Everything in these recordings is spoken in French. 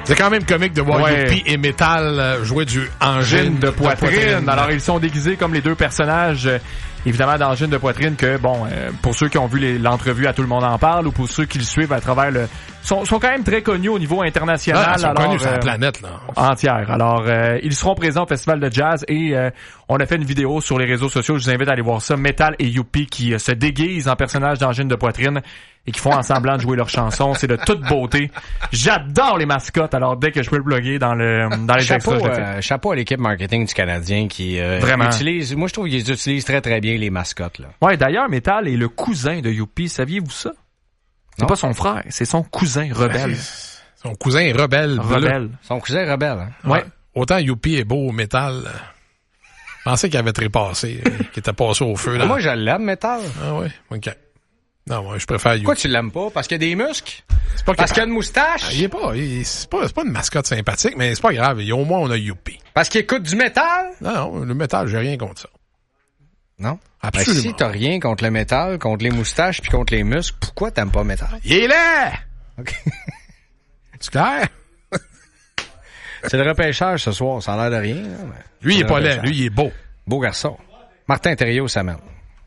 C'est quand même comique de voir Youpi et Metal jouer du Angine de poitrine. Alors, ils sont déguisés comme les deux personnages, évidemment, d'Angine de poitrine que, pour ceux qui ont vu l'entrevue à Tout le monde en parle ou pour ceux qui le suivent à travers sont quand même très connus au niveau international. Ils sont connus sur la planète, là. Entière. Alors, ils seront présents au Festival de Jazz et on a fait une vidéo sur les réseaux sociaux. Je vous invite à aller voir ça. Metal et Youpi qui se déguisent en personnages d'Angine de poitrine et qui font en semblant de jouer leurs chansons. C'est de toute beauté. J'adore les mascottes. Alors, dès que je peux le plugger dans les extras, je le fais. Chapeau à l'équipe marketing du Canadien qui utilise... Moi, je trouve qu'ils utilisent très, très bien les mascottes, là. Ouais, d'ailleurs, Metal est le cousin de Youpi. Saviez-vous ça? C'est pas son frère, c'est son cousin rebelle. Son cousin rebelle. Son cousin rebelle, hein? Ouais. Autant Youpi est beau au Métal. Je pensais qu'il avait trépassé, qu'il était passé au feu. Là. Moi, je l'aime, Métal. Ah ouais? OK. Non, moi, je préfère Youpi. Pourquoi tu l'aimes pas? Parce qu'il y a des muscles? Parce qu'il y a une moustache? C'est pas une mascotte sympathique, mais c'est pas grave. Au moins, on a Youpi. Parce qu'il écoute du métal? Non, le métal, j'ai rien contre ça. Non? Absolument. Ben, si t'as rien contre le métal, contre les moustaches puis contre les muscles, pourquoi t'aimes pas métal? Il est là! OK. C'est clair? C'est le repêchage ce soir, ça a l'air de rien. Là, mais lui, il est pas laid. Lui, il est beau. Beau garçon. Martin Thériault s'amène.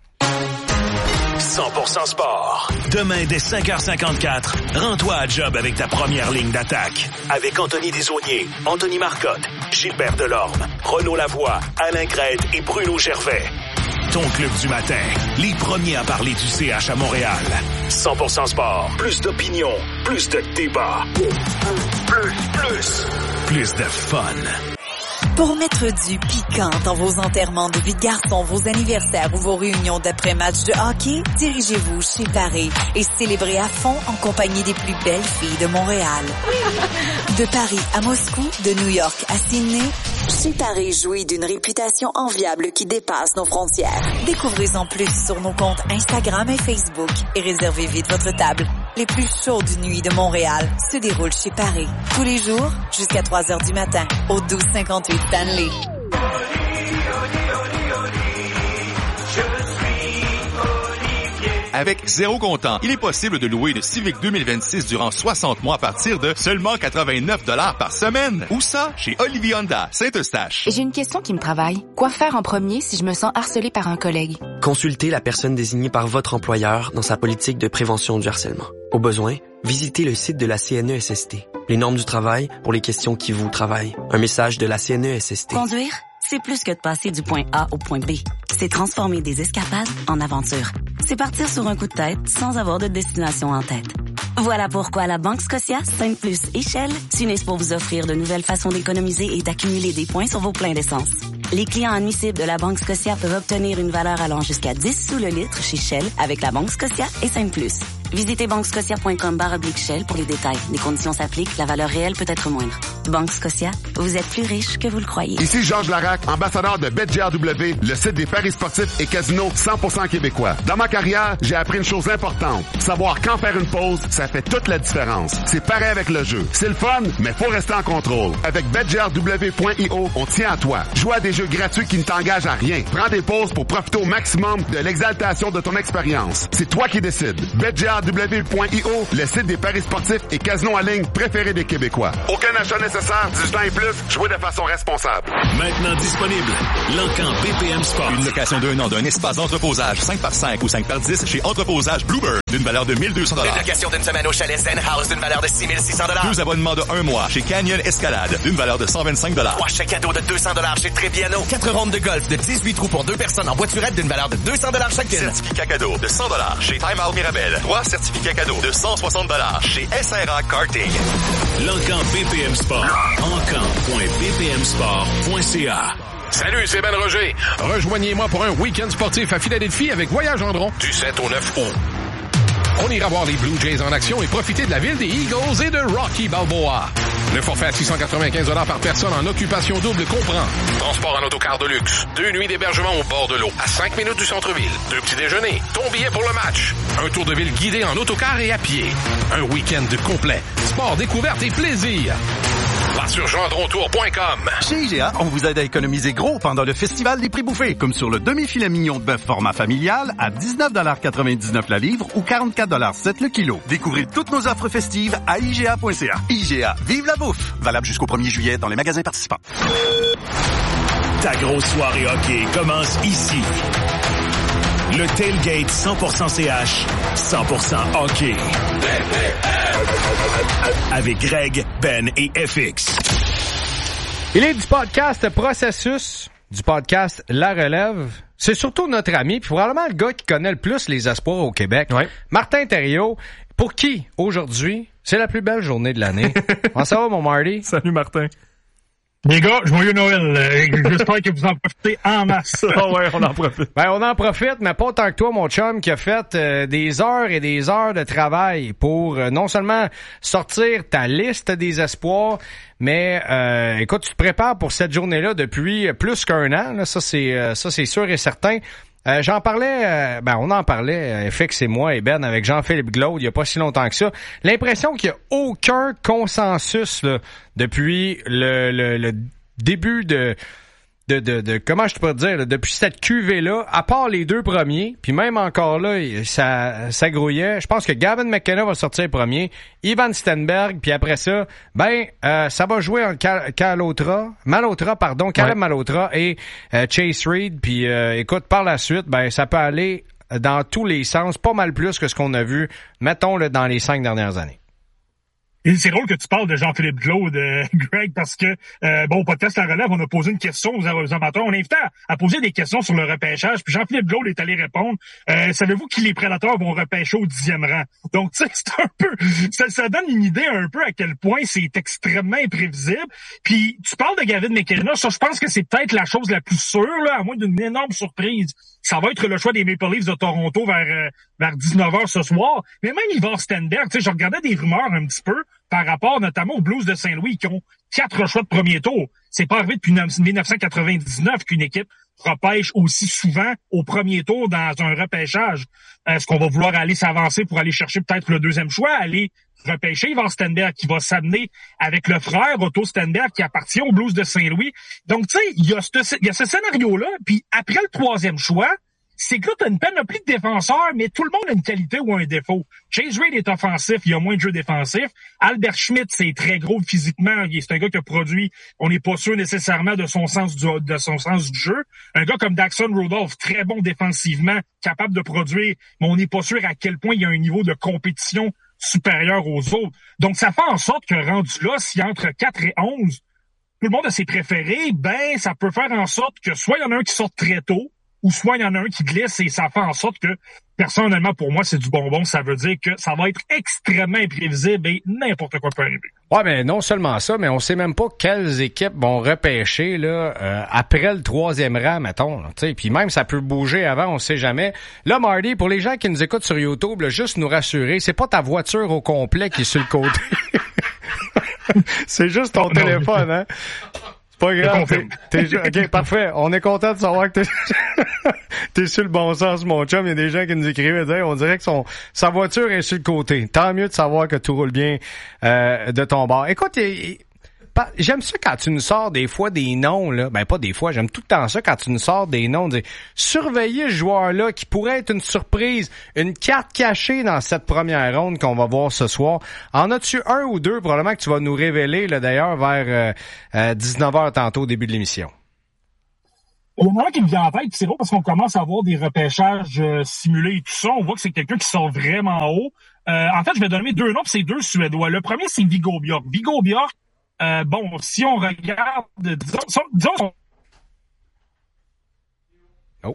100% sport. Demain, dès 5h54, rends-toi à job avec ta première ligne d'attaque. Avec Anthony Desaulniers, Anthony Marcotte, Gilbert Delorme, Renaud Lavoie, Alain Crête et Bruno Gervais. Ton club du matin, les premiers à parler du CH à Montréal. 100% sport, plus d'opinion, plus de débat. Plus de fun. Pour mettre du piquant dans vos enterrements de vie de garçon, vos anniversaires ou vos réunions d'après-match de hockey, dirigez-vous chez Paris et célébrez à fond en compagnie des plus belles filles de Montréal. De Paris à Moscou, de New York à Sydney, chez Paris jouit d'une réputation enviable qui dépasse nos frontières. Découvrez-en plus sur nos comptes Instagram et Facebook et réservez vite votre table. Les plus chaudes nuits de Montréal se déroulent chez Paris. Tous les jours, jusqu'à 3h du matin, au 1258 Stanley. Avec zéro comptant, il est possible de louer une Civic 2026 durant 60 mois à partir de seulement 89 $ par semaine. Où ça? Chez Olivier Honda, Saint-Eustache. J'ai une question qui me travaille. Quoi faire en premier si je me sens harcelée par un collègue? Consultez la personne désignée par votre employeur dans sa politique de prévention du harcèlement. Au besoin, visitez le site de la CNESST. Les normes du travail pour les questions qui vous travaillent. Un message de la CNESST. Conduire, c'est plus que de passer du point A au point B. C'est transformer des escapades en aventures. C'est partir sur un coup de tête sans avoir de destination en tête. Voilà pourquoi la Banque Scotia, Sainte-Plus et Shell s'unissent pour vous offrir de nouvelles façons d'économiser et d'accumuler des points sur vos pleins d'essence. Les clients admissibles de la Banque Scotia peuvent obtenir une valeur allant jusqu'à 10 sous le litre chez Shell avec la Banque Scotia et Sainte-Plus. Visitez banquescotia.com/Shell pour les détails. Les conditions s'appliquent, la valeur réelle peut être moindre. Banque Scotia, vous êtes plus riche que vous le croyez. Ici Georges Larac, ambassadeur de BetGRW, le site des paris sportifs et casinos 100% québécois. Dans ma carrière, j'ai appris une chose importante. Savoir quand faire une pause, ça fait toute la différence. C'est pareil avec le jeu. C'est le fun, mais faut rester en contrôle. Avec BetGRW.io, on tient à toi. Joue à des jeux gratuits qui ne t'engagent à rien. Prends des pauses pour profiter au maximum de l'exaltation de ton expérience. C'est toi qui décides. BetGRW.io, le site des paris sportifs et casinos en ligne préférés des Québécois. Aucun achat nécessaire, 18 ans et plus, jouez de façon responsable. Maintenant disponible, l'Encan BPM Sport. Une location d'un an d'un espace d'entreposage 5x5 ou 5x10 chez Entreposage Bluebird d'une valeur de 1 200 $. Une location d'une semaine au chalet Zen House d'une valeur de 6 600 $. 2 abonnements de 1 mois chez Canyon Escalade d'une valeur de 125 $. 3 chèques cadeaux de 200 $ chez Trébiano. 4 rondes de golf de 18 trous pour 2 personnes en voiturette d'une valeur de 200 $ chacune. Certificat cadeau de 100 $ chez Time Out Mirabel. 3 certificats cadeaux de 160 $ chez SRA Karting. L'Encan BPM Sport. Encan.bpmsport.ca. Salut, c'est Ben Roger. Rejoignez-moi pour un week-end sportif à Philadelphie avec Voyage Andron du 7 au 9 août. On ira voir les Blue Jays en action et profiter de la ville des Eagles et de Rocky Balboa. Le forfait à 695 $ par personne en occupation double comprend transport en autocar de luxe, 2 nuits d'hébergement au bord de l'eau, à 5 minutes du centre-ville, 2 petits déjeuners, ton billet pour le match, un tour de ville guidé en autocar et à pied, un week-end complet, sport, découverte et plaisir. La sur gendrontour.com. Chez IGA, on vous aide à économiser gros pendant le Festival des prix bouffés, comme sur le demi-filet mignon de bœuf format familial à 19,99$ la livre ou 44,7$ le kilo. Découvrez toutes nos offres festives à IGA.ca. IGA, vive la bouffe! Valable jusqu'au 1er juillet dans les magasins participants. Ta grosse soirée hockey commence ici. Le tailgate 100% CH, 100% hockey. Avec Greg, Ben et FX. Il est du podcast Processus, du podcast La Relève. C'est surtout notre ami, puis probablement le gars qui connaît le plus les espoirs au Québec. Ouais. Martin Thériault, pour qui, aujourd'hui, c'est la plus belle journée de l'année. Comment ça va, mon Marty? Salut, Martin. Les gars, joyeux Noël. J'espère que vous en profitez en masse. Ah ouais, on en profite. Ben, on en profite, mais pas autant que toi, mon chum, qui a fait des heures et des heures de travail pour non seulement sortir ta liste des espoirs, mais écoute, tu te prépares pour cette journée-là depuis plus qu'un an. Là, ça, c'est sûr et certain. J'en parlais, on en parlait, FX et moi et Ben, avec Jean-Philippe Glaude, il y a pas si longtemps que ça. L'impression qu'il y a aucun consensus là, depuis le début de comment je peux dire, là, depuis cette cuvée-là, à part les deux premiers, puis même encore là, ça grouillait. Je pense que Gavin McKenna va sortir premier, Ivan Stenberg, puis après ça, ça va jouer en Caleb Malhotra et Chase Reed, puis écoute, par la suite, ça peut aller dans tous les sens, pas mal plus que ce qu'on a vu, mettons, là, dans les 5 dernières années. Et c'est drôle que tu parles de Jean-Philippe Glaude, Greg, parce que, au podcast La Relève, on a posé une question aux amateurs. On a invité à poser des questions sur le repêchage, puis Jean-Philippe Glaude est allé répondre. Savez-vous que les Prédateurs vont repêcher au 10e rang? Donc, tu sais, c'est un peu, ça donne une idée un peu à quel point c'est extrêmement imprévisible. Puis, tu parles de Gavin McKenna, ça, je pense que c'est peut-être la chose la plus sûre, là, à moins d'une énorme surprise. Ça va être le choix des Maple Leafs de Toronto vers 19h ce soir. Mais même Ivan Stenberg, tu sais, je regardais des rumeurs un petit peu par rapport notamment aux Blues de Saint-Louis qui ont 4 choix de premier tour. C'est pas arrivé depuis 1999 qu'une équipe repêche aussi souvent au premier tour dans un repêchage. Est-ce qu'on va vouloir aller s'avancer pour aller chercher peut-être le deuxième choix, aller repêcher Ivan Stenberg qui va s'amener avec le frère Otto Stenberg qui appartient aux Blues de Saint-Louis. Donc, tu sais, il y a ce scénario-là, puis après le troisième choix, c'est que là, t'as une panoplie de défenseurs, mais tout le monde a une qualité ou un défaut. Chase Reed est offensif, il y a moins de jeu défensif. Albert Schmidt, c'est très gros physiquement, c'est un gars qui a produit, on n'est pas sûr nécessairement de son sens du jeu. Un gars comme Daxon Rudolph, très bon défensivement, capable de produire, mais on n'est pas sûr à quel point il y a un niveau de compétition supérieur aux autres. Donc, ça fait en sorte que rendu là, si entre 4 et 11, tout le monde a ses préférés, ça peut faire en sorte que soit il y en a un qui sort très tôt, ou soit il y en a un qui glisse et ça fait en sorte que, personnellement, pour moi, c'est du bonbon. Ça veut dire que ça va être extrêmement imprévisible et n'importe quoi peut arriver. Ouais, mais non seulement ça, mais on sait même pas quelles équipes vont repêcher là après le 3e rang, mettons. Puis même, ça peut bouger avant, on sait jamais. Là, Marty, pour les gens qui nous écoutent sur YouTube, là, juste nous rassurer, c'est pas ta voiture au complet qui est sur le côté. C'est juste ton téléphone, hein? Pas grave. OK, parfait. On est content de savoir que t'es sur le bon sens, mon chum. Il y a des gens qui nous écrivent et disent, on dirait que sa voiture est sur le côté. Tant mieux de savoir que tout roule bien de ton bord. Écoute, j'aime ça quand tu nous sors des fois des noms, là. Pas des fois, j'aime tout le temps ça quand tu nous sors des noms. Surveillez ce joueur-là qui pourrait être une surprise, une carte cachée dans cette première ronde qu'on va voir ce soir. En as-tu un ou deux, probablement, que tu vas nous révéler, là, d'ailleurs, vers 19h tantôt au début de l'émission? Il y en a un qui me vient en tête, c'est drôle parce qu'on commence à avoir des repêchages simulés et tout ça. On voit que c'est quelqu'un qui sort vraiment haut. En fait, je vais donner 2 noms, puis c'est 2 Suédois. Le premier, c'est Viggo Bjork. Viggo Bjork, si on regarde, disons... Oh.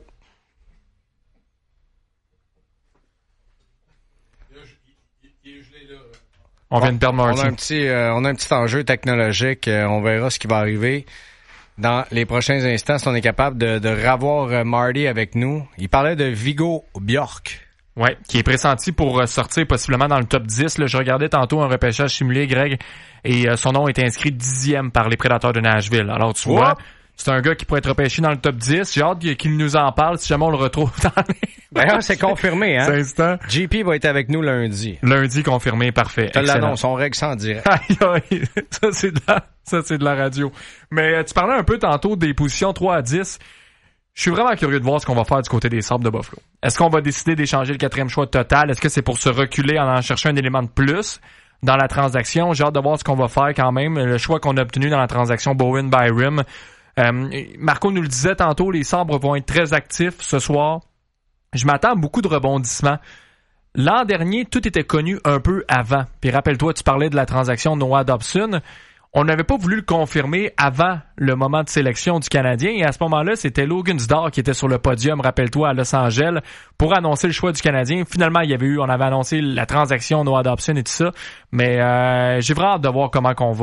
On vient de perdre Marty. On a un petit enjeu technologique. On verra ce qui va arriver dans les prochains instants si on est capable de revoir Marty avec nous. Il parlait de Viggo Bjork. Ouais, qui est pressenti pour sortir possiblement dans le top 10. Là, je regardais tantôt un repêchage simulé, Greg, et son nom est inscrit 10e par les Prédateurs de Nashville. Alors, tu vois, C'est un gars qui pourrait être repêché dans le top 10. J'ai hâte qu'il nous en parle si jamais on le retrouve dans les... D'ailleurs, c'est confirmé, hein? C'est instant. JP va être avec nous lundi. Lundi, confirmé, parfait. Je te l'annonce, on règle ça en direct. Aïe, aïe. Ça, c'est de la radio. Mais tu parlais un peu tantôt des positions 3 à 10. Je suis vraiment curieux de voir ce qu'on va faire du côté des Sabres de Buffalo. Est-ce qu'on va décider d'échanger le 4e choix total? Est-ce que c'est pour se reculer en cherchant un élément de plus dans la transaction? J'ai hâte de voir ce qu'on va faire quand même. Le choix qu'on a obtenu dans la transaction Bowen-Byram. Marco nous le disait tantôt, les Sabres vont être très actifs ce soir. Je m'attends à beaucoup de rebondissements. L'an dernier, tout était connu un peu avant. Puis rappelle-toi, tu parlais de la transaction Noah Dobson. On n'avait pas voulu le confirmer avant le moment de sélection du Canadien. Et à ce moment-là, c'était Logan Zdar qui était sur le podium, rappelle-toi, à Los Angeles, pour annoncer le choix du Canadien. Finalement, on avait annoncé la transaction Noah Dobson et tout ça. Mais j'ai vraiment hâte de voir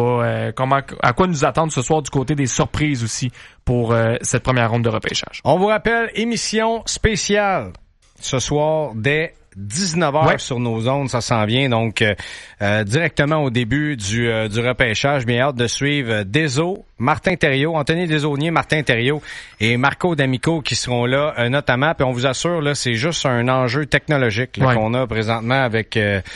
à quoi nous attendre ce soir du côté des surprises aussi pour cette première ronde de repêchage. On vous rappelle, émission spéciale ce soir dès 19h sur nos ondes, ça s'en vient. Donc, directement au début du repêchage, bien hâte de suivre Deso, Martin Thériault, Anthony Desaulniers, Martin Thériault et Marco D'Amico qui seront là notamment. Puis on vous assure, là, c'est juste un enjeu technologique là, qu'on a présentement avec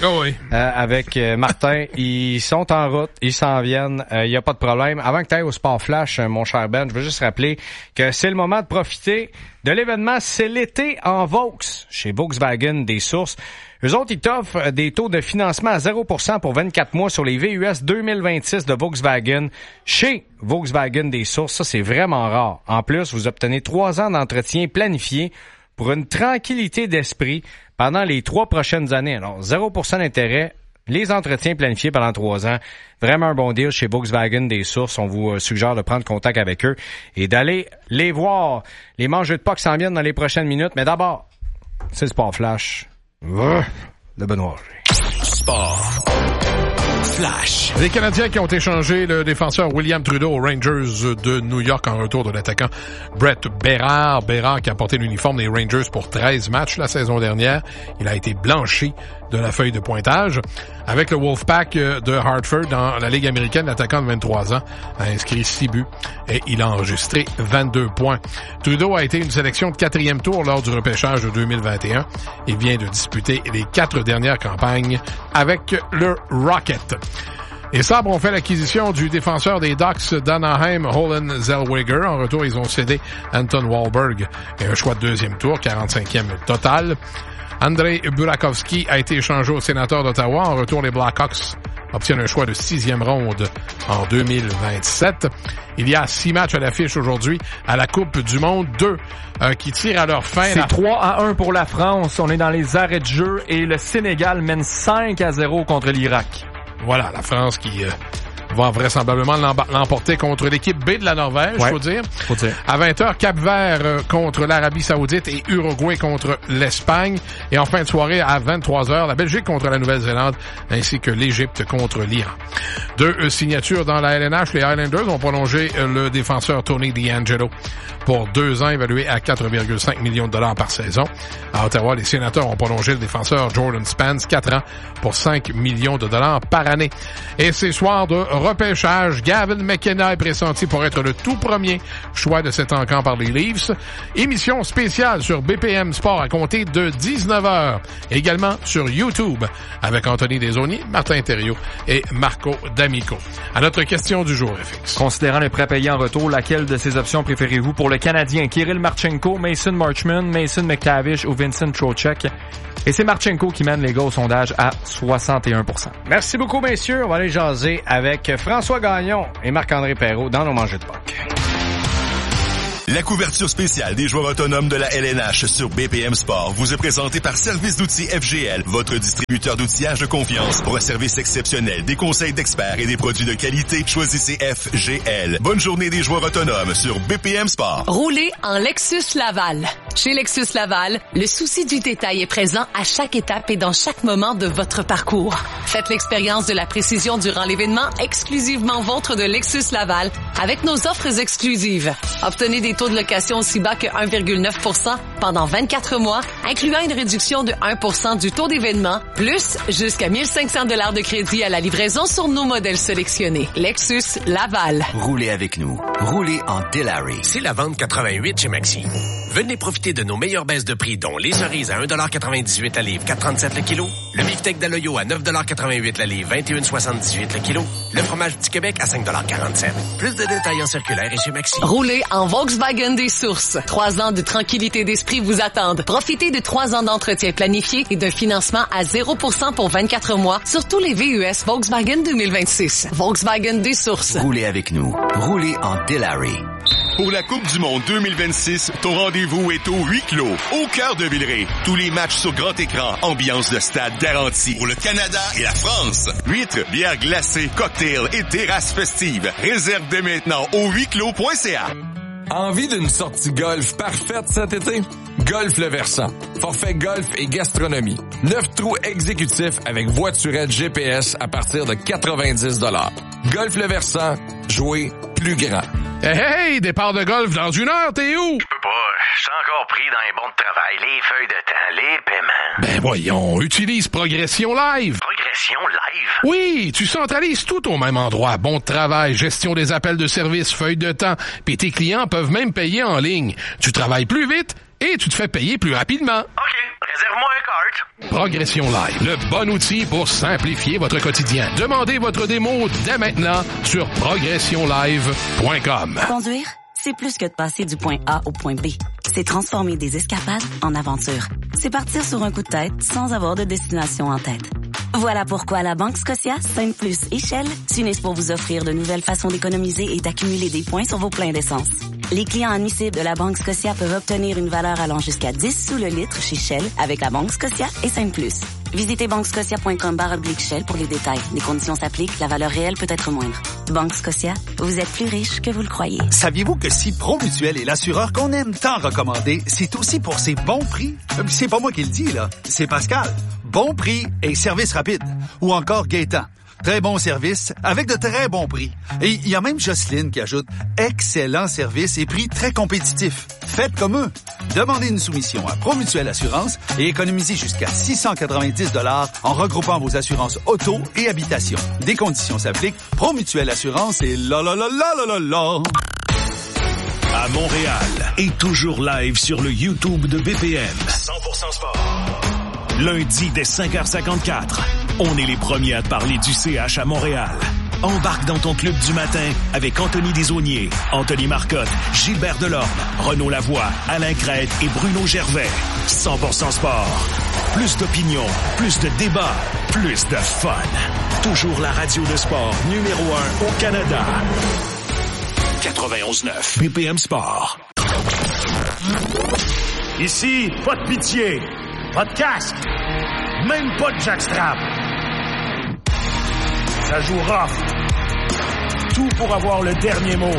Martin. Ils sont en route, ils s'en viennent, il n'y a pas de problème. Avant que tu ailles au Sport Flash, mon cher Ben, je veux juste rappeler que c'est le moment de profiter de l'événement C'est l'été en Vaux, chez Volkswagen des Sources. Eux autres, ils t'offrent des taux de financement à 0% pour 24 mois sur les VUS 2026 de Volkswagen chez Volkswagen des Sources. Ça, c'est vraiment rare. En plus, vous obtenez 3 ans d'entretien planifié pour une tranquillité d'esprit pendant les 3 prochaines années. Alors, 0% d'intérêt, les entretiens planifiés pendant 3 ans. Vraiment un bon deal chez Volkswagen des Sources. On vous suggère de prendre contact avec eux et d'aller les voir. Les mangeux de Pâques s'en viennent dans les prochaines minutes. Mais d'abord, c'est le Sport Flash. De Benoît. Sport Flash. Les Canadiens qui ont échangé le défenseur William Trudeau aux Rangers de New York en retour de l'attaquant Brett Bérard. Bérard qui a porté l'uniforme des Rangers pour 13 matchs la saison dernière. Il a été blanchi de la feuille de pointage. Avec le Wolfpack de Hartford dans la Ligue américaine, l'attaquant de 23 ans a inscrit 6 buts et il a enregistré 22 points. Trudeau a été une sélection de 4e tour lors du repêchage de 2021 et vient de disputer les 4 dernières campagnes avec le Rocket. Les Sabres ont fait l'acquisition du défenseur des Ducks d'Anaheim, Holland Zellweger. En retour, ils ont cédé Anton Wahlberg et un choix de 2e tour, 45e total. Andrei Burakovsky a été échangé au Sénateur d'Ottawa. En retour, les Blackhawks obtiennent un choix de 6e ronde en 2027. Il y a 6 matchs à l'affiche aujourd'hui à la Coupe du Monde. 2 qui tirent à leur fin. C'est 3-1 pour la France. On est dans les arrêts de jeu et le Sénégal mène 5-0 contre l'Irak. Voilà, la France qui va vraisemblablement l'emporter contre l'équipe B de la Norvège, faut dire. À 20h, Cap-Vert contre l'Arabie Saoudite et Uruguay contre l'Espagne. Et en fin de soirée, à 23h, la Belgique contre la Nouvelle-Zélande ainsi que l'Égypte contre l'Iran. 2 signatures dans la LNH. Les Highlanders ont prolongé le défenseur Tony DeAngelo pour 2 ans, évalué à 4,5 millions de dollars par saison. À Ottawa, les Sénateurs ont prolongé le défenseur Jordan Spence, 4 ans pour 5 millions de dollars par année. Et ces soirs de repêchage, Gavin McKenna est pressenti pour être le tout premier choix de cet encamp par les Leafs. Émission spéciale sur BPM Sport à compter de 19h. Également sur YouTube avec Anthony Desaulniers, Martin Thériault et Marco D'Amico. À notre question du jour, FX. Considérant les prêts payés en retour, laquelle de ces options préférez-vous pour le Canadien? Kirill Marchenko, Mason Marchman, Mason McTavish ou Vincent Trocheck? Et c'est Marchenko qui mène les gars au sondage à 61%. Merci beaucoup, messieurs. On va aller jaser avec François Gagnon et Marc-André Perrault dans nos mangeux de Pâques. La couverture spéciale des joueurs autonomes de la LNH sur BPM Sport vous est présentée par Service d'outils FGL, votre distributeur d'outillage de confiance. Pour un service exceptionnel, des conseils d'experts et des produits de qualité, choisissez FGL. Bonne journée des joueurs autonomes sur BPM Sport. Roulez en Lexus Laval. Chez Lexus Laval, le souci du détail est présent à chaque étape et dans chaque moment de votre parcours. Faites l'expérience de la précision durant l'événement exclusivement vôtre de Lexus Laval avec nos offres exclusives. Obtenez des taux de location aussi bas que 1,9% pendant 24 mois, incluant une réduction de 1% du taux d'événement, plus jusqu'à 1 500 $ de crédit à la livraison sur nos modèles sélectionnés. Lexus Laval. Roulez avec nous. Roulez en Delary. C'est la vente 88 chez Maxi. Venez profiter de nos meilleures baisses de prix, dont les cerises à 1,98 $ la livre, 4,37 le kilo. Le beefsteak d'Aloyo à 9,88 $ la livre, 21,78 le kilo. Le fromage du Québec à 5,47 $. Plus de détails en circulaire et chez Maxi. Roulez en Volkswagen des Sources. 3 ans de tranquillité d'esprit vous attendent. Profitez de 3 ans d'entretien planifié et d'un financement à 0% pour 24 mois sur tous les VUS Volkswagen 2026. Volkswagen des Sources. Roulez avec nous. Roulez en Delary. Pour la Coupe du Monde 2026, ton rendez-vous est au huis clos, au cœur de Villeray. Tous les matchs sur grand écran, ambiance de stade garantie. Pour le Canada et la France, huîtres, bières glacées, cocktails et terrasses festives. Réserve dès maintenant au huisclos.ca. Envie d'une sortie golf parfaite cet été? Golf Le Versant. Forfait golf et gastronomie. 9 trous exécutifs avec voiturette GPS à partir de 90 $. Golf Le Versant. Jouer plus grand. Hey, départ de golf dans 1 heure, t'es où? Je peux pas, je suis encore pris dans les bons de travail, les feuilles de temps, les paiements. Ben voyons, utilise Progression Live. Progression Live? Oui, tu centralises tout au même endroit. Bon de travail, gestion des appels de service, feuilles de temps, puis tes clients peuvent même payer en ligne. Tu travailles plus vite et tu te fais payer plus rapidement. OK, réserve-moi un cart. Progression Live, le bon outil pour simplifier votre quotidien. Demandez votre démo dès maintenant sur progressionlive.com. Conduire, c'est plus que de passer du point A au point B. C'est transformer des escapades en aventures. C'est partir sur un coup de tête sans avoir de destination en tête. Voilà pourquoi la Banque Scotia, Sainte-Plus et Shell s'unissent pour vous offrir de nouvelles façons d'économiser et d'accumuler des points sur vos pleins d'essence. Les clients admissibles de la Banque Scotia peuvent obtenir une valeur allant jusqu'à 10 sous le litre chez Shell avec la Banque Scotia et Sainte-Plus. Visitez banquescotia.com/Shell pour les détails. Les conditions s'appliquent, la valeur réelle peut être moindre. Banque Scotia, vous êtes plus riche que vous le croyez. Saviez-vous que si Promutuel est l'assureur qu'on aime tant recommander, c'est aussi pour ses bons prix? C'est pas moi qui le dis, là. C'est Pascal. Bon prix et service rapide. Ou encore Gaétan. Très bon service avec de très bons prix. Et il y a même Jocelyne qui ajoute excellent service et prix très compétitifs. Faites comme eux. Demandez une soumission à Promutuel Assurance et économisez jusqu'à 690 $ en regroupant vos assurances auto et habitation. Des conditions s'appliquent. Promutuel Assurance et la. À Montréal et toujours live sur le YouTube de BPM. 100% sport. Lundi dès 5h54, on est les premiers à te parler du CH à Montréal. Embarque dans ton club du matin avec Anthony Desaulniers, Anthony Marcotte, Gilbert Delorme, Renaud Lavoie, Alain Crête et Bruno Gervais. 100% sport. Plus d'opinion, plus de débats, plus de fun. Toujours la radio de sport numéro 1 au Canada. 91.9 BPM Sport. Ici, pas de pitié. Pas de casque, même pas de jackstrap. Ça joue rough. Tout pour avoir le dernier mot.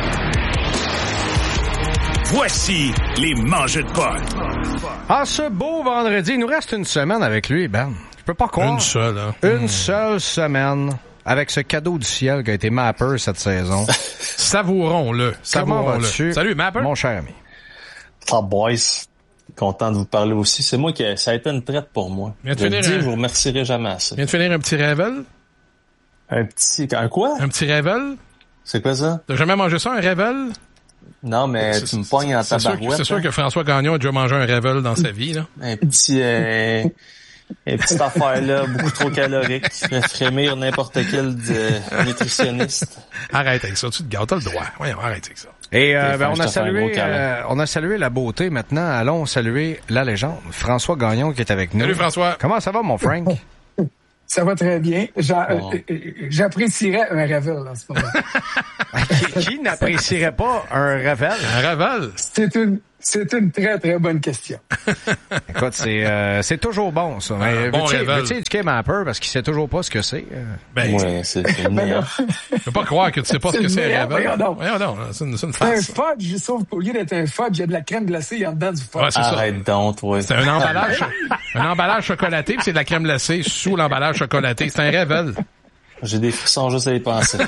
Voici les mangeux de potes. Ah, ce beau vendredi, il nous reste une semaine avec lui, Ben. Je peux pas croire. Une seule, hein? Une seule semaine avec ce cadeau du ciel qui a été Mapper cette saison. Savourons-le. Comment vas-tu? Salut, Mapper. Mon cher ami. Oh, boys. Content de vous parler aussi. C'est moi qui... Ça a été une traite pour moi. Je vous remercierai jamais à ça. Viens de finir un petit Revel? Un quoi? Un petit Revel? C'est quoi ça? T'as jamais mangé ça, un Revel? Non, mais tu me pognes en tabarouette. C'est sûr que François Gagnon a déjà mangé un Revel dans sa vie, là. Un petit... une petite affaire là, beaucoup trop calorique, qui ferait frémir n'importe quel nutritionniste. Arrête avec ça, tu te gâtes, t'as le droit. Voyons, arrête avec ça. Et on a salué la beauté. Maintenant, allons saluer la légende. François Gagnon qui est avec nous. Salut François. Comment ça va, mon Frank? Ça va très bien. J'apprécierais un Revel en ce moment. Qui n'apprécierait pas un Revel? Un Revel? C'est une très, très bonne question. Écoute, c'est toujours bon, ça. Mais veux-tu éduquer Mapper parce qu'il sait toujours pas ce que c'est? Ouais, c'est le meilleur. Je peux pas croire que tu sais pas ce que c'est un Revel. Voyons donc, c'est une farce. Un fudge, sauf qu'au lieu d'être un fudge, il y a de la crème glacée en dedans du fudge. Ouais, Arrête donc, ouais. C'est un emballage chocolaté, puis c'est de la crème glacée sous l'emballage chocolaté. C'est un Revel. J'ai des frissons juste à y penser.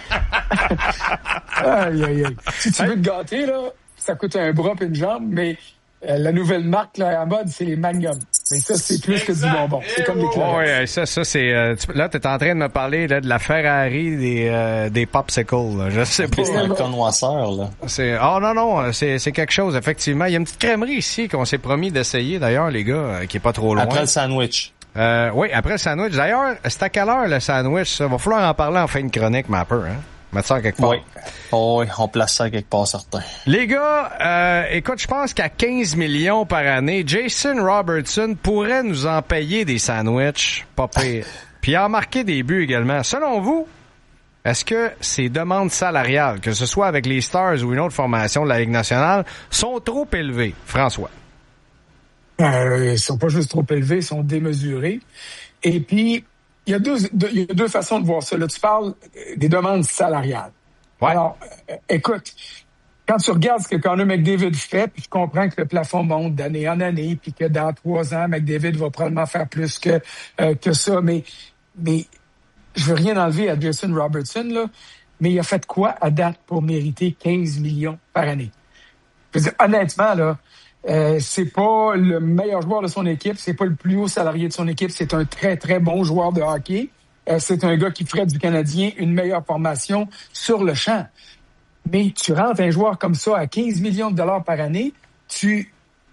Aïe, aïe, aïe. Si tu veux te gâter, là, ça coûte un bras et une jambe, mais la nouvelle marque là, à mode, c'est les Magnum. Mais ça, c'est plus que du bonbon. C'est comme des clairs. Oui, ça, c'est... là, t'es en train de me parler là, de la Ferrari des popsicles. Là. Je sais pas. C'est un connoisseur, là. Non, c'est quelque chose, effectivement. Il y a une petite crèmerie ici qu'on s'est promis d'essayer, d'ailleurs, les gars, qui est pas trop loin. Après le sandwich. Oui, après le sandwich. D'ailleurs, c'est à quelle heure le sandwich? Ça va falloir en parler en fin de chronique, Mapper, hein? Mettre ça quelque part. Oui. Oh, oui, on place ça quelque part, certain. Les gars, écoute, je pense qu'à 15 millions par année, Jason Robertson pourrait nous en payer des sandwichs, pas pire. Puis en marquer des buts également. Selon vous, est-ce que ces demandes salariales, que ce soit avec les Stars ou une autre formation de la Ligue nationale, sont trop élevées? François? Ils sont pas juste trop élevés, ils sont démesurés. Et puis, il y a deux façons de voir ça. Là, tu parles des demandes salariales. Ouais. Alors, écoute, quand tu regardes ce que Connor McDavid fait, puis je comprends que le plafond monte d'année en année, puis que dans 3 ans, McDavid va probablement faire plus que ça, mais je veux rien enlever à Jason Robertson, là, mais il a fait quoi à date pour mériter 15 millions par année? Je veux dire, honnêtement, là, c'est pas le meilleur joueur de son équipe, c'est pas le plus haut salarié de son équipe, c'est un très, très bon joueur de hockey. C'est un gars qui ferait du Canadien une meilleure formation sur le champ. Mais tu rentres un joueur comme ça à 15 millions de dollars par année, tu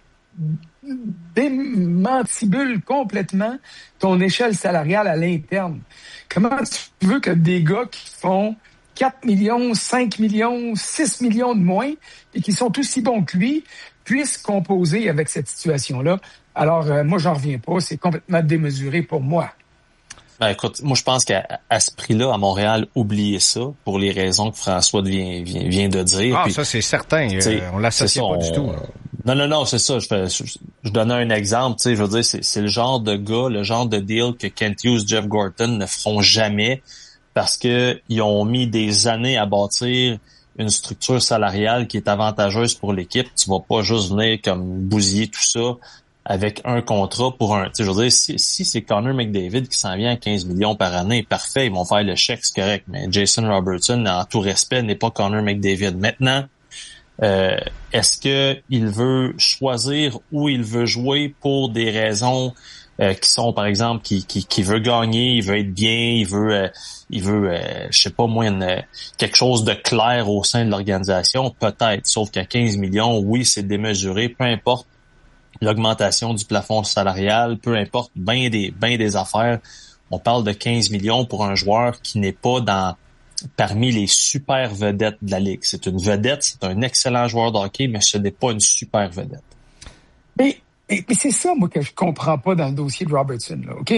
démantibules complètement ton échelle salariale à l'interne. Comment tu veux que des gars qui font 4 millions, 5 millions, 6 millions de moins et qui sont aussi bons que lui puissent composer avec cette situation-là? Alors, moi, j'en reviens pas. C'est complètement démesuré pour moi. Ben, écoute, moi, je pense qu'à ce prix-là, à Montréal, oubliez ça pour les raisons que François vient de dire. Ah, puis, ça, c'est certain. On l'associe pas du tout. Non, c'est ça. Je donnais un exemple. Je veux dire, c'est le genre de gars, le genre de deal que Kent Hughes, Jeff Gorton ne feront jamais parce que ils ont mis des années à bâtir une structure salariale qui est avantageuse pour l'équipe. Tu vas pas juste venir comme bousiller tout ça avec un contrat pour un... Tu sais, je veux dire, si c'est Connor McDavid qui s'en vient à 15 millions par année, parfait, ils vont faire le chèque, c'est correct. Mais Jason Robertson, en tout respect, n'est pas Connor McDavid. Maintenant, est-ce que il veut choisir où il veut jouer pour des raisons qui sont, par exemple, qui veut gagner, il veut être bien, il veut je sais pas moi, quelque chose de clair au sein de l'organisation, peut-être. Sauf qu'à 15 millions, oui, c'est démesuré, peu importe l'augmentation du plafond salarial, peu importe bien des affaires. On parle de 15 millions pour un joueur qui n'est pas parmi les super vedettes de la Ligue. C'est une vedette, c'est un excellent joueur de hockey, mais ce n'est pas une super vedette. Mais c'est ça, moi, que je comprends pas dans le dossier de Robertson, là, OK?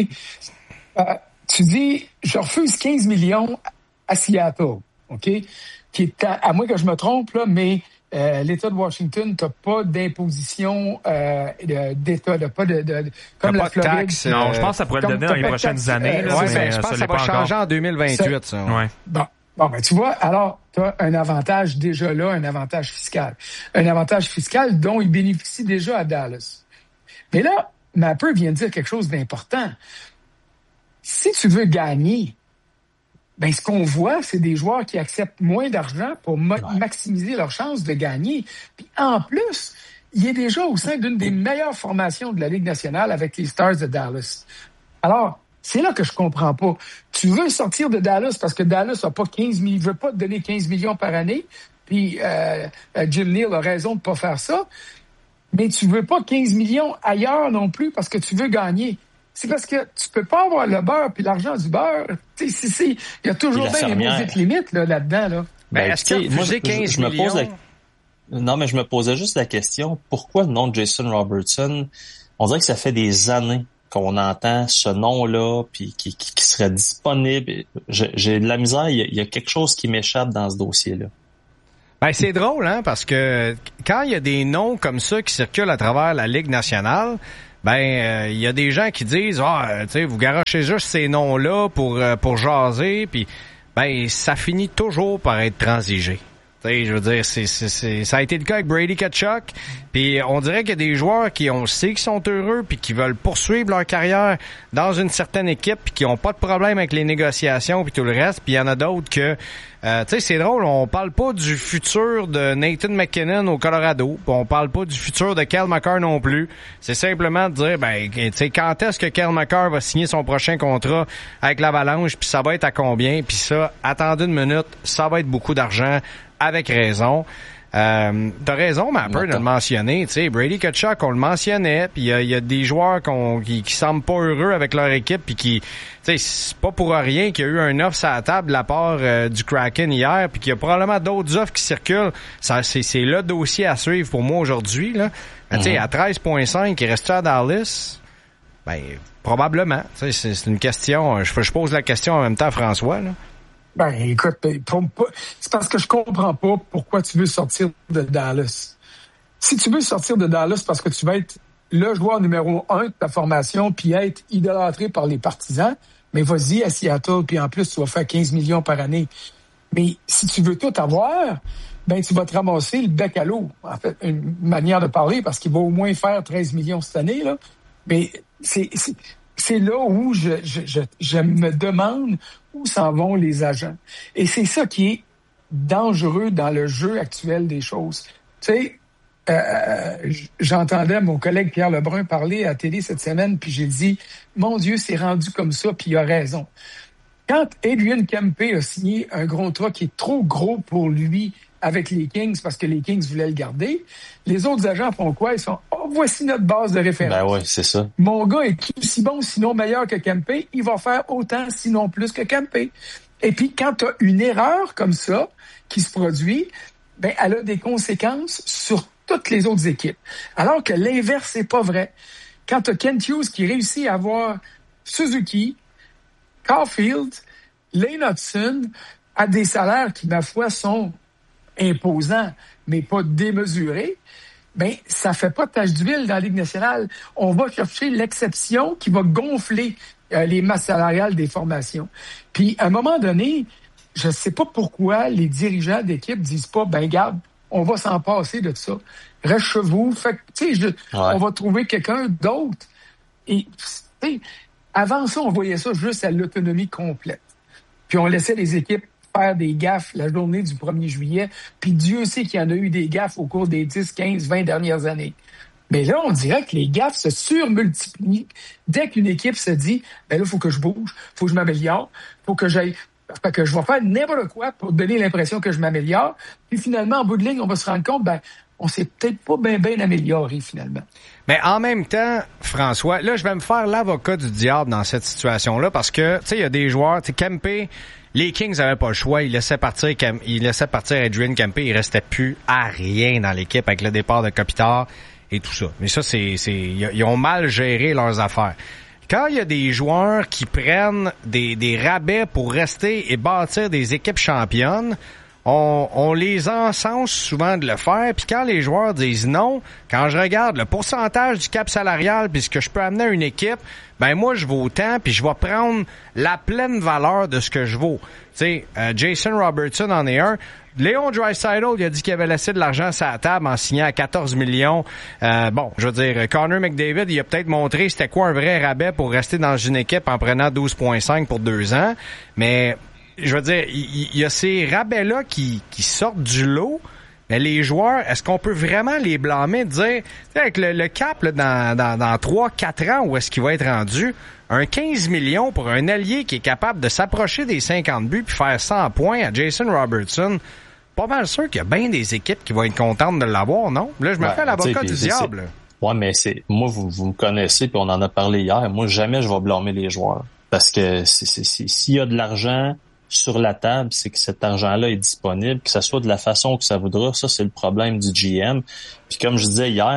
Tu dis, je refuse 15 millions à Seattle, OK? Qui est, à moins que je me trompe, là, mais l'État de Washington n'a pas d'imposition d'État, pas de comme la Floride. Taxe, non, je pense que ça pourrait le donner dans les prochaines années. Je pense que ça va changer en 2028, ça. Ouais. Bon, ben tu vois, alors tu as un avantage déjà là, un avantage fiscal. Un avantage fiscal dont il bénéficie déjà à Dallas. Mais là, Mapper vient de dire quelque chose d'important. Si tu veux gagner, ben ce qu'on voit, c'est des joueurs qui acceptent moins d'argent pour maximiser leurs chances de gagner. Puis en plus, il est déjà au sein d'une des meilleures formations de la Ligue nationale avec les Stars de Dallas. Alors, c'est là que je comprends pas. Tu veux sortir de Dallas parce que Dallas a pas 15 millions, veut pas te donner 15 millions par année. Puis Jim Neal a raison de pas faire ça. Mais tu veux pas 15 millions ailleurs non plus parce que tu veux gagner. C'est parce que tu peux pas avoir le beurre puis l'argent du beurre. Tu sais, il y a toujours bien les maudites limites là-dedans. Là. Ben, est-ce que moi, j'ai 15 millions? Non, mais je me posais juste la question, pourquoi le nom de Jason Robertson? On dirait que ça fait des années qu'on entend ce nom-là, puis qui serait disponible. J'ai de la misère, il y a quelque chose qui m'échappe dans ce dossier-là. Ben c'est drôle, hein, parce que quand il y a des noms comme ça qui circulent à travers la Ligue nationale, il y a des gens qui disent tu sais, vous garochez juste ces noms-là pour jaser, puis ça finit toujours par être transigé. Je veux dire, ça a été le cas avec Brady Tkachuk, puis on dirait qu'il y a des joueurs on sait qu'ils sont heureux puis qui veulent poursuivre leur carrière dans une certaine équipe puis qui ont pas de problème avec les négociations puis tout le reste, puis il y en a d'autres que tu sais, c'est drôle, on parle pas du futur de Nathan McKinnon au Colorado, on parle pas du futur de Cale Makar non plus. C'est simplement de dire tu sais, quand est-ce que Cale Makar va signer son prochain contrat avec l'Avalanche, puis ça va être à combien, puis ça, attendez une minute, ça va être beaucoup d'argent. Avec raison. T'as raison, mais de le mentionner. Tu sais, Brady Tkachuk, on le mentionnait, puis il y a des joueurs qui semblent pas heureux avec leur équipe, puis qui, tu sais, c'est pas pour rien qu'il y a eu un offre sur la table de la part du Kraken hier, puis qu'il y a probablement d'autres offres qui circulent. Ça, c'est le dossier à suivre pour moi aujourd'hui, là. Tu sais, à 13,5, il reste à Dallas. Probablement. Tu sais, c'est une question. Je pose la question en même temps à François, là. Écoute, c'est parce que je comprends pas pourquoi tu veux sortir de Dallas. Si tu veux sortir de Dallas parce que tu vas être le joueur numéro 1 de ta formation puis être idolâtré par les partisans, mais vas-y à Seattle puis en plus tu vas faire 15 millions par année. Mais si tu veux tout avoir, tu vas te ramasser le bec à l'eau. En fait, une manière de parler parce qu'il va au moins faire 13 millions cette année, là. Mais c'est là où je me demande où s'en vont les agents. Et c'est ça qui est dangereux dans le jeu actuel des choses. Tu sais, j'entendais mon collègue Pierre Lebrun parler à la télé cette semaine, puis j'ai dit, mon Dieu, c'est rendu comme ça, puis il a raison. Quand Adrian Kempe a signé un contrat qui est trop gros pour lui avec les Kings, parce que les Kings voulaient le garder, les autres agents font quoi? Ils sont, voici notre base de référence. Oui, c'est ça. Mon gars est aussi bon, sinon meilleur que Kempe, il va faire autant, sinon plus que Kempe. Et puis, quand tu as une erreur comme ça qui se produit, elle a des conséquences sur toutes les autres équipes. Alors que l'inverse, c'est pas vrai. Quand tu as Kent Hughes qui réussit à avoir Suzuki, Caulfield, Lane Hudson, à des salaires qui, ma foi, sont imposants, mais pas démesurés, ça fait pas tache d'huile dans la Ligue nationale. On va chercher l'exception qui va gonfler les masses salariales des formations. Puis, à un moment donné, je sais pas pourquoi les dirigeants d'équipe disent pas, garde, on va s'en passer de ça. Reste chez vous. Fait que, tu sais, on va trouver quelqu'un d'autre. Et, tu sais, avant ça, on voyait ça juste à l'autonomie complète. Puis, on laissait les équipes faire des gaffes la journée du 1er juillet, puis Dieu sait qu'il y en a eu des gaffes au cours des 10, 15, 20 dernières années. Mais là, on dirait que les gaffes se surmultiplient dès qu'une équipe se dit, là, faut que je bouge, faut que je m'améliore, faut que j'aille... Fait que je vais faire n'importe quoi pour donner l'impression que je m'améliore, puis finalement, en bout de ligne, on va se rendre compte, on s'est peut-être pas bien amélioré, finalement. Mais en même temps, François, là, je vais me faire l'avocat du diable dans cette situation-là, parce que, tu sais, il y a des joueurs, tu sais, Kempe, les Kings n'avaient pas le choix. Ils laissaient partir Adrian Kempe. Il restait plus à rien dans l'équipe avec le départ de Kopitar et tout ça. Mais ça, ils ont mal géré leurs affaires. Quand il y a des joueurs qui prennent des rabais pour rester et bâtir des équipes championnes, on les encense souvent de le faire. Puis quand les joueurs disent non, quand je regarde le pourcentage du cap salarial puis ce que je peux amener à une équipe, moi je vaux tant puis je vais prendre la pleine valeur de ce que je vaux. Tu sais, Jason Robertson en est un. Léon Draisaitl, il a dit qu'il avait laissé de l'argent sur la table en signant à 14 millions. Je veux dire, Connor McDavid, il a peut-être montré c'était quoi un vrai rabais pour rester dans une équipe en prenant 12,5 pour 2 ans. Mais, je veux dire, il y a ces rabais-là qui sortent du lot. Mais les joueurs, est-ce qu'on peut vraiment les blâmer de dire, avec le cap là, dans 3-4 ans, où est-ce qu'il va être rendu? Un 15 millions pour un allié qui est capable de s'approcher des 50 buts puis faire 100 points à Jason Robertson. Pas mal sûr qu'il y a bien des équipes qui vont être contentes de l'avoir, non? Là, je me fais l'avocat du diable. Ouais, mais moi, vous me connaissez puis on en a parlé hier. Moi, jamais je vais blâmer les joueurs. Parce que s'il y a de l'argent sur la table, c'est que cet argent-là est disponible, que ça soit de la façon que ça voudra. Ça, c'est le problème du GM. Puis comme je disais hier,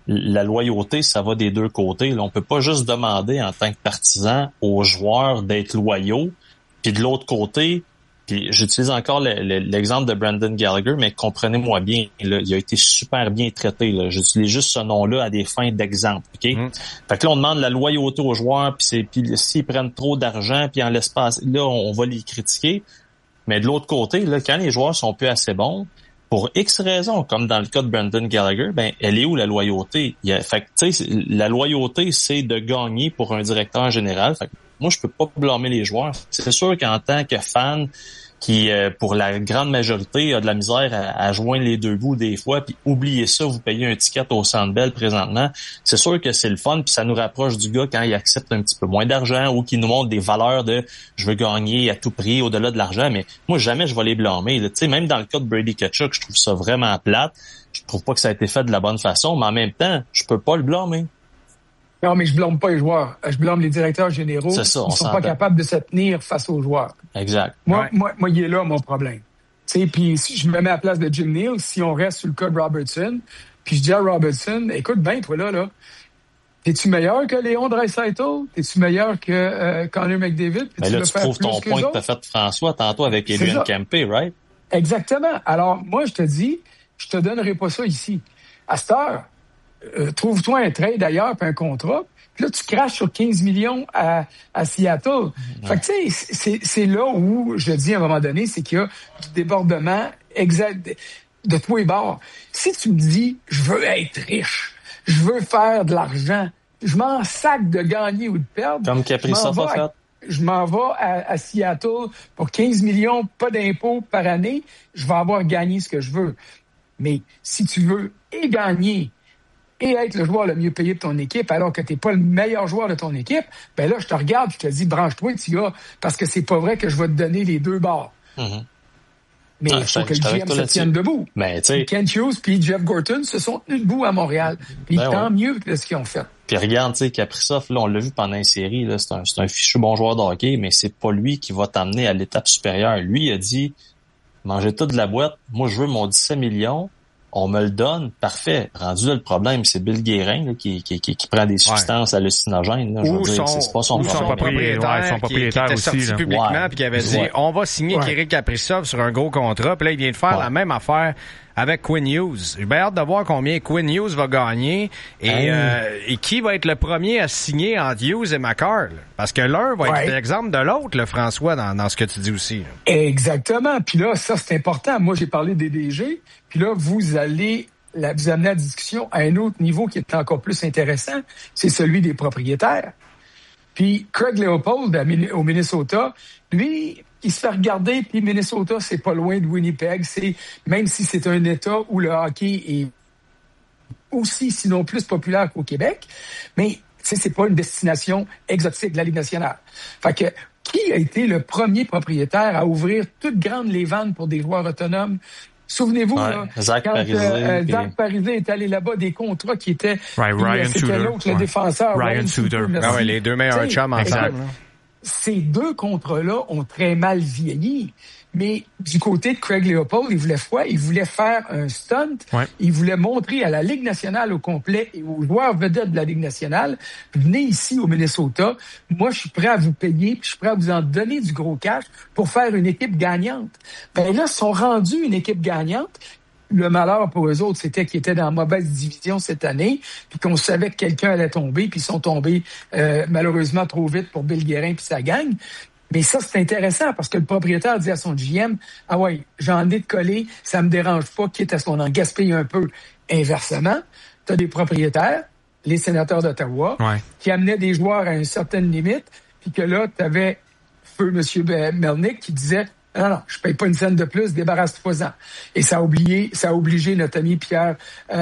la loyauté, ça va des deux côtés. Là, on peut pas juste demander en tant que partisan aux joueurs d'être loyaux, puis de l'autre côté, puis j'utilise encore l'exemple de Brendan Gallagher, mais comprenez-moi bien, là, il a été super bien traité. Là. J'utilise juste ce nom-là à des fins d'exemple. Ok. Fait que là, on demande la loyauté aux joueurs, puis s'ils prennent trop d'argent, puis en l'espace, là, on va les critiquer. Mais de l'autre côté, là, quand les joueurs sont plus assez bons, pour X raisons, comme dans le cas de Brendan Gallagher, ben elle est où la loyauté? Fait que, tu sais, la loyauté, c'est de gagner pour un directeur général. Fait que moi, je peux pas blâmer les joueurs. C'est sûr qu'en tant que fan, qui, pour la grande majorité, a de la misère à joindre les deux bouts des fois, puis oubliez ça, vous payez un ticket au Centre Bell présentement. C'est sûr que c'est le fun, puis ça nous rapproche du gars quand il accepte un petit peu moins d'argent ou qu'il nous montre des valeurs de « je veux gagner à tout prix, au-delà de l'argent », mais moi, jamais je vais les blâmer. Tu sais, même dans le cas de Brady Tkachuk, je trouve ça vraiment plate. Je trouve pas que ça a été fait de la bonne façon, mais en même temps, je peux pas le blâmer. Non, mais je blâme pas les joueurs. Je blâme les directeurs généraux. C'est ça, ils sont pas capables de se tenir face aux joueurs. Exact. Moi, il est là mon problème. Tu sais, puis si je me mets à la place de Jim Neal, si on reste sur le cas de Robertson, puis je dis à Robertson, écoute bien, toi là, t'es-tu meilleur que Léon Draisaitl? T'es-tu meilleur que Connor McDavid? Mais là, tu prouves ton point que t'as fait François tantôt avec Elian Kempe, right? Exactement. Alors, moi, je te dis, je te donnerai pas ça ici. À cette heure, trouve-toi un trade d'ailleurs, puis un contrat. Puis là, tu craches sur 15 millions à Seattle. Ouais. Fait que tu sais, c'est là où, je dis à un moment donné, c'est qu'il y a du débordement exact de tous les bords. Si tu me dis, je veux être riche, je veux faire de l'argent, je m'en sac de gagner ou de perdre. Comme Kaprizov a fait. Je m'en vais à Seattle pour 15 millions, pas d'impôts par année, je vais avoir gagné ce que je veux. Mais si tu veux et gagner et être le joueur le mieux payé de ton équipe alors que t'es pas le meilleur joueur de ton équipe, ben là, je te regarde, je te dis, branche-toi, tu gars, parce que c'est pas vrai que je vais te donner les deux bords. Mm-hmm. Mais il faut que le GM se tienne debout. Ben, Kent Hughes puis Jeff Gorton se sont tenus debout à Montréal. Puis tant mieux que ce qu'ils ont fait. Puis regarde, tu sais, Kaprizov, là, on l'a vu pendant une série, là, c'est un fichu bon joueur de hockey, mais c'est pas lui qui va t'amener à l'étape supérieure. Lui, il a dit, mangez tout de la boîte, moi, je veux mon 17 millions. On me le donne, parfait. Rendu là, le problème, c'est Bill Guérin là, qui prend des substances hallucinogènes. Là, c'est pas son propriétaire qui était sorti publiquement puis qui avait dit on va signer Kirill Kaprizov sur un gros contrat. Puis là, il vient de faire la même affaire avec Quinn Hughes. J'ai bien hâte de voir combien Quinn Hughes va gagner et qui va être le premier à signer entre Hughes et McCarr. Parce que l'un va être l'exemple de l'autre, le François, dans ce que tu dis aussi. Là. Exactement. Puis là, ça, c'est important. Moi, j'ai parlé des DG. Puis là, vous allez vous amener la discussion à un autre niveau qui est encore plus intéressant. C'est celui des propriétaires. Puis Craig Leopold au Minnesota, lui, il se fait regarder, puis Minnesota, c'est pas loin de Winnipeg. Même si c'est un État où le hockey est aussi, sinon plus populaire qu'au Québec, mais c'est pas une destination exotique de la Ligue nationale. Fait que qui a été le premier propriétaire à ouvrir toutes grandes les vannes pour des joueurs autonomes? Souvenez-vous, là, Zach Parisé est allé là-bas, des contrats qui étaient... Ryan C'était l'autre, le défenseur. Ryan Suter. Les deux meilleurs chums ensemble. Ces deux contrats-là ont très mal vieilli. Mais du côté de Craig Leopold, il voulait faire un stunt. Ouais. Il voulait montrer à la Ligue nationale au complet et aux joueurs vedettes de la Ligue nationale, venez ici au Minnesota, moi je suis prêt à vous payer, puis je suis prêt à vous en donner du gros cash pour faire une équipe gagnante. Ben là, ils sont rendus une équipe gagnante. Le malheur pour eux autres, c'était qu'ils étaient dans la mauvaise division cette année, puis qu'on savait que quelqu'un allait tomber, puis ils sont tombés malheureusement trop vite pour Bill Guérin puis sa gang. Mais ça, c'est intéressant parce que le propriétaire dit à son GM, « Ah ouais, j'en ai de coller, ça me dérange pas, quitte à ce qu'on en gaspille un peu. » Inversement, tu as des propriétaires, les sénateurs d'Ottawa, qui amenaient des joueurs à une certaine limite, puis que là, tu avais feu M. Melnick qui disait, « Non, je paye pas une scène de plus, débarrasse-toi-en. » Et ça a obligé notre ami Pierre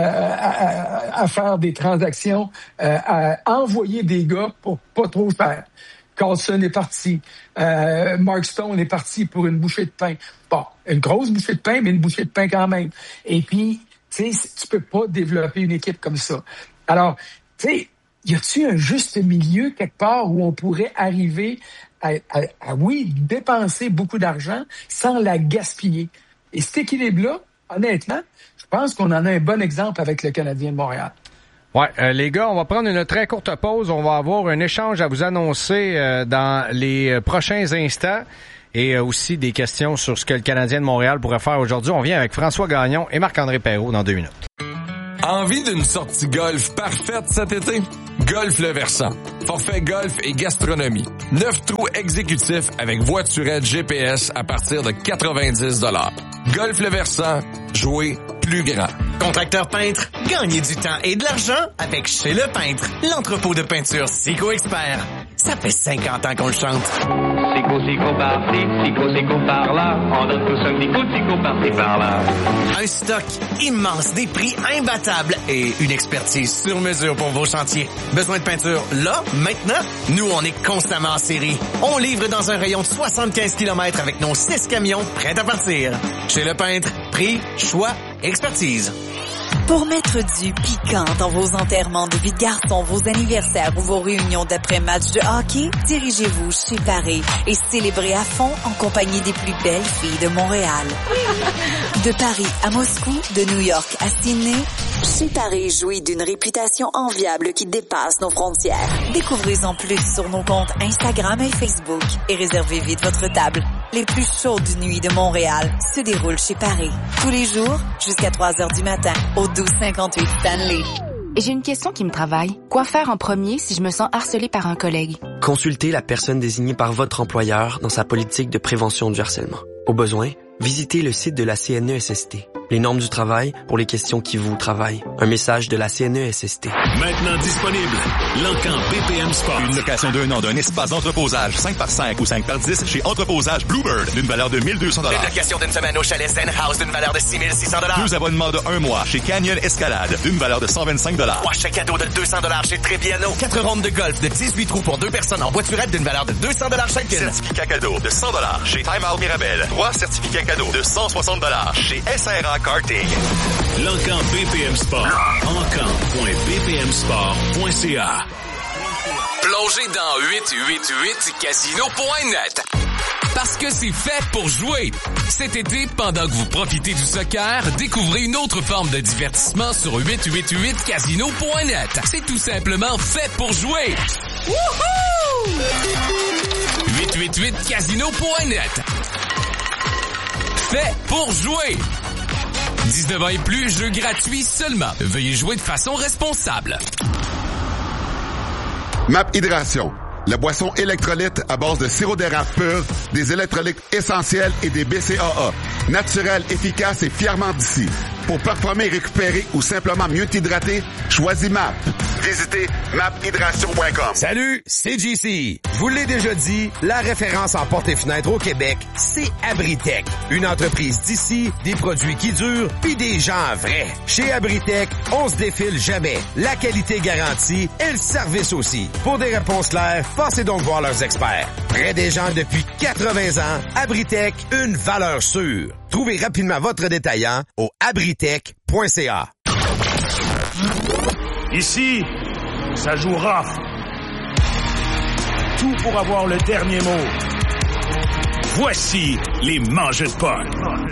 à faire des transactions, à envoyer des gars pour pas trop faire. Carlson est parti. Mark Stone est parti pour une bouchée de pain. Bon, une grosse bouchée de pain, mais une bouchée de pain quand même. Et puis, tu sais, tu peux pas développer une équipe comme ça. Alors, tu sais, y a-tu un juste milieu quelque part où on pourrait arriver à dépenser beaucoup d'argent sans la gaspiller? Et cet équilibre-là, honnêtement, je pense qu'on en a un bon exemple avec le Canadien de Montréal. Ouais, les gars, on va prendre une très courte pause. On va avoir un échange à vous annoncer dans les prochains instants et aussi des questions sur ce que le Canadien de Montréal pourrait faire aujourd'hui. On vient avec François Gagnon et Marc-André Perrault dans 2 minutes. Envie d'une sortie golf parfaite cet été? Golf Le Versant. Forfait golf et gastronomie. 9 trous exécutifs avec voiturette GPS à partir de 90 $. Golf Le Versant. Jouer plus grand. Contracteur peintre, gagnez du temps et de l'argent avec Chez Le Peintre, l'entrepôt de peinture Sico Expert. Ça fait 50 ans qu'on le chante. Sico par-ci, Sico par-là. On donne tous un petit coup de Sico par-ci par-là. Un stock immense, des prix imbattables et une expertise sur mesure pour vos chantiers. Besoin de peinture là, maintenant? Nous, on est constamment en série. On livre dans un rayon de 75 km avec nos 6 camions prêts à partir. Chez Le Peintre, prix, choix, expertise. Pour mettre du piquant dans vos enterrements de vie de garçon, vos anniversaires ou vos réunions d'après-match de hockey, dirigez-vous chez Paris et célébrez à fond en compagnie des plus belles filles de Montréal. De Paris à Moscou, de New York à Sydney, chez Paris jouit d'une réputation enviable qui dépasse nos frontières. Découvrez-en plus sur nos comptes Instagram et Facebook et réservez vite votre table. Les plus chaudes nuits de Montréal se déroulent chez Paris. Tous les jours, jusqu'à 3h du matin, au 1258 Stanley. J'ai une question qui me travaille. Quoi faire en premier si je me sens harcelée par un collègue? Consultez la personne désignée par votre employeur dans sa politique de prévention du harcèlement. Au besoin, visitez le site de la CNESST. Les normes du travail pour les questions qui vous travaillent. Un message de la CNESST. Maintenant disponible, l'Encan BPM Sport. Une location d'un an d'un espace d'entreposage 5x5 ou 5x10 chez Entreposage Bluebird d'une valeur de 1 200 $. Une location d'une semaine au chalet Zen House d'une valeur de 6 600 $. 2 abonnements de 1 mois chez Canyon Escalade d'une valeur de 125 $. 3 chèques cadeaux de 200 $ chez Treviano. 4 rondes de golf de 18 trous pour 2 personnes en voiturette d'une valeur de 200 $ chacune. Certificat cadeau de 100 $ chez Time Out Mirabel. 3 certificats cadeaux de 160 $ chez SRA Karting. L'Encan BPM Sport. Encan.bpmsport.ca. Plongez dans 888casino.net. Parce que c'est fait pour jouer. Cet été, pendant que vous profitez du soccer, découvrez une autre forme de divertissement sur 888casino.net. C'est tout simplement fait pour jouer. Wouhou! 888casino.net. Fait pour jouer. 19 ans et plus, jeu gratuit seulement. Veuillez jouer de façon responsable. MAP Hydration, la boisson électrolyte à base de sirop d'érable pur, des électrolytes essentiels et des BCAA. Naturel, efficace et fièrement d'ici. Pour performer, récupérer ou simplement mieux t'hydrater, choisis MAP. Visitez maphydration.com. Salut, c'est JC. Je vous l'ai déjà dit, la référence en portes et fenêtres au Québec, c'est Abritech. Une entreprise d'ici, des produits qui durent, puis des gens vrais. Chez Abritech, on se défile jamais. La qualité garantie et le service aussi. Pour des réponses claires, passez donc voir leurs experts. Près des gens depuis 80 ans, Abritech, une valeur sûre. Trouvez rapidement votre détaillant au abritech.ca. Ici, ça joue rough. Tout pour avoir le dernier mot. Voici les mangeux de Paul.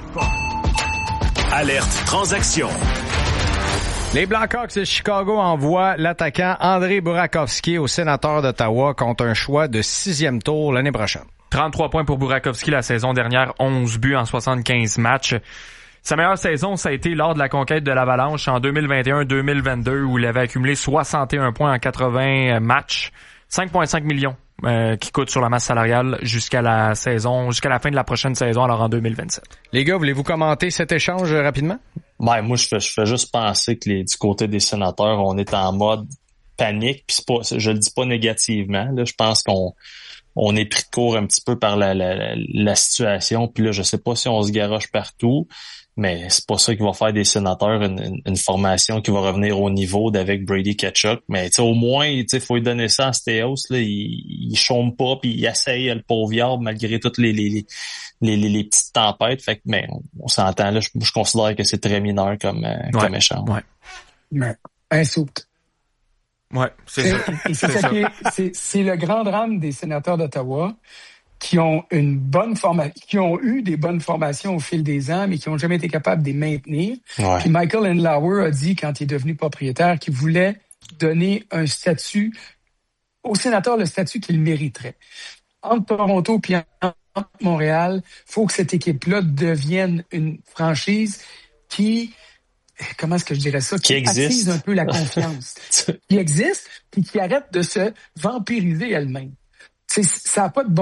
Alerte transaction. Les Blackhawks de Chicago envoient l'attaquant Andrei Burakovsky au sénateur d'Ottawa contre un choix de 6e tour l'année prochaine. 33 points pour Burakovsky la saison dernière, 11 buts en 75 matchs. Sa meilleure saison, ça a été lors de la conquête de l'Avalanche en 2021-2022 où il avait accumulé 61 points en 80 matchs. 5,5 millions qui coûtent sur la masse salariale jusqu'à la fin de la prochaine saison, alors en 2027. Les gars, voulez-vous commenter cet échange rapidement? Ben, moi, je fais juste penser que du côté des sénateurs, on est en mode panique. Puis je le dis pas négativement. Là, je pense qu'on est pris de court un petit peu par la situation. Puis là, je sais pas si on se garoche partout, mais c'est pas ça qui va faire des sénateurs une formation qui va revenir au niveau d'avec Brady Tkachuk. Mais au moins, faut lui donner ça à Stéos. Là, il chôme pas, puis il essaye le pauvre Yard malgré toutes les petites tempêtes. Fait que, mais on s'entend là. Je considère que c'est très mineur comme échange. Ouais. Insulte. Ouais, c'est ça. C'est le grand drame des sénateurs d'Ottawa qui ont qui ont eu des bonnes formations au fil des ans, mais qui n'ont jamais été capables de les maintenir. Ouais. Puis Michael Andlauer a dit, quand il est devenu propriétaire, qu'il voulait donner un statut aux sénateurs, le statut qu'ils mériteraient. Entre Toronto et entre Montréal, faut que cette équipe-là devienne une franchise qui, comment est-ce que je dirais ça, qui attise un peu la confiance, qui existe, puis qui arrête de se vampiriser elle-même. Ça n'a pas de bon